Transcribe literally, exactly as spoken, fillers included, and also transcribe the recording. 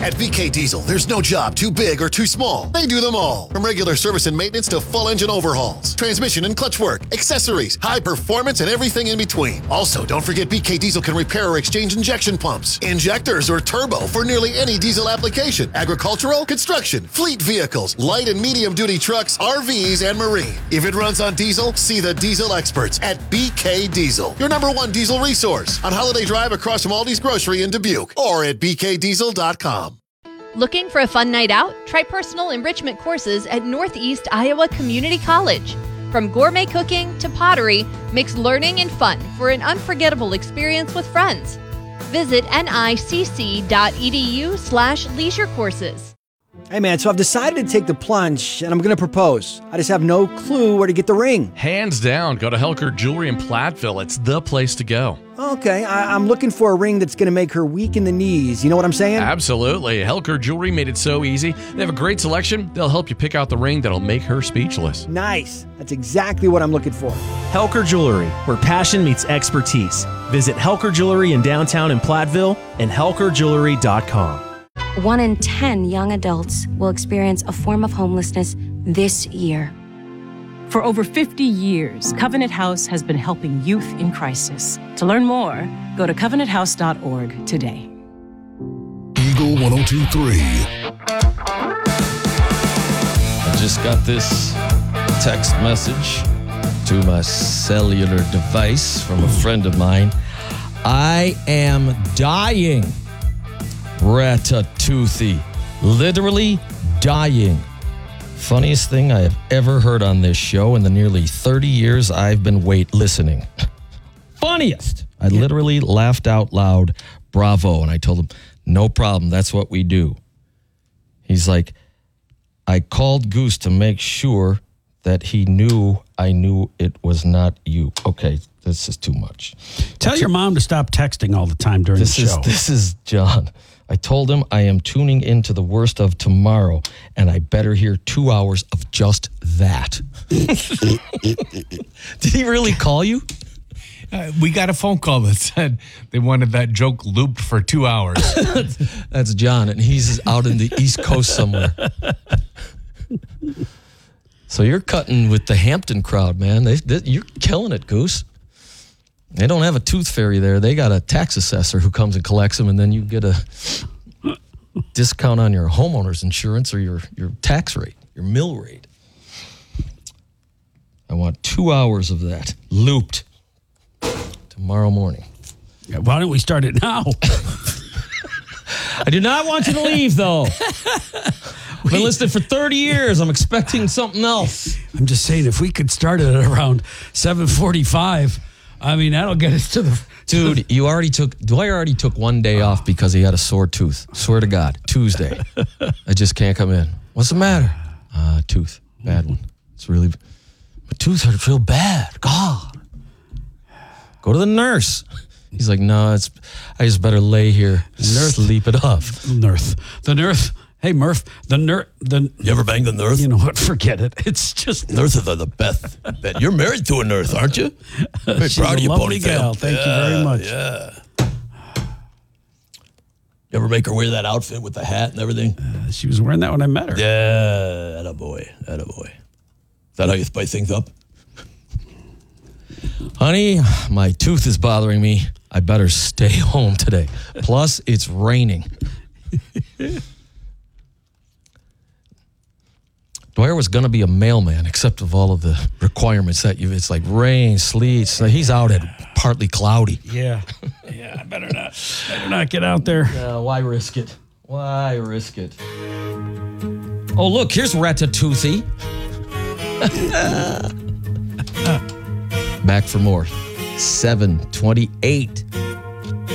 At B K Diesel, there's no job too big or too small. They do them all. From regular service and maintenance to full engine overhauls, transmission and clutch work, accessories, high performance, and everything in between. Also, don't forget B K Diesel can repair or exchange injection pumps, injectors, or turbo for nearly any diesel application. Agricultural, construction, fleet vehicles, light and medium duty trucks, R Vs, and marine. If it runs on diesel, see the diesel experts at B K Diesel, your number one diesel resource on Holiday Drive across from Aldi's Grocery in Dubuque, or at b k diesel dot com. Looking for a fun night out? Try personal enrichment courses at Northeast Iowa Community College. From gourmet cooking to pottery, mix learning and fun for an unforgettable experience with friends. Visit nicc.edu slash leisure courses. Hey, man, so I've decided to take the plunge, and I'm going to propose. I just have no clue where to get the ring. Hands down, go to Helker Jewelry in Platteville. It's the place to go. Okay, I- I'm looking for a ring that's going to make her weak in the knees. You know what I'm saying? Absolutely. Helker Jewelry made it so easy. They have a great selection. They'll help you pick out the ring that'll make her speechless. Nice. That's exactly what I'm looking for. Helker Jewelry, where passion meets expertise. Visit Helker Jewelry in downtown in Platteville and helker jewelry dot com. One in ten young adults will experience a form of homelessness this year. For over fifty years, Covenant House has been helping youth in crisis. To learn more, go to covenant house dot org today. Eagle one oh two point three. I just got this text message to my cellular device from a friend of mine. I am dying. Ratatouille. Literally dying. Funniest thing I have ever heard on this show in the nearly thirty years I've been wait listening. Funniest. I literally laughed out loud. Bravo. And I told him, no problem. That's what we do. He's like, I called Goose to make sure that he knew I knew it was not you. Okay, this is too much. Tell That's your a, mom to stop texting all the time during this the is, show. This is John. I told him I am tuning into the worst of tomorrow, and I better hear two hours of just that. Did he really call you? Uh, we got a phone call that said they wanted that joke looped for two hours. That's John, and he's out in the East Coast somewhere. So you're cutting with the Hampton crowd, man. They, they, you're killing it, Goose. They don't have a tooth fairy there. They got a tax assessor who comes and collects them, and then you get a discount on your homeowner's insurance or your, your tax rate, your mill rate. I want two hours of that looped tomorrow morning. Yeah, why don't we start it now? I do not want you to leave, though. I've been listening for thirty years. I'm expecting something else. I'm just saying, if we could start it at around seven forty-five, I mean, that'll get us to the... To Dude, you already took... Dwyer already took one day off because he had a sore tooth. Swear to God. Tuesday. I just can't come in. What's the matter? Uh, tooth. Bad one. It's really... My tooth hurts real bad. God. Go to the nurse. He's like, no, it's... I just better lay here. Nurse. Sleep it off. Nurse. The nurse... Hey, Murph, the nurse... The, You ever banged the nurse? You know what? Forget it. It's just... Nurses are the best. You're married to a nurse, aren't you? Very She's proud a of you, lovely Ponytail. gal. Thank yeah, you very much. Yeah. You ever make her wear that outfit with the hat and everything? Uh, she was wearing that when I met her. Yeah, attaboy, attaboy. Is that how you spice things up? Honey, my tooth is bothering me. I better stay home today. Plus, it's raining. Dwyer was going to be a mailman, except of all of the requirements that you, it's like rain, sleet. So he's out at partly cloudy. Yeah. Yeah, I better not, better not get out there. Uh, why risk it? Why risk it? Oh, look, here's Ratatouille. Back for more. seven twenty-eight.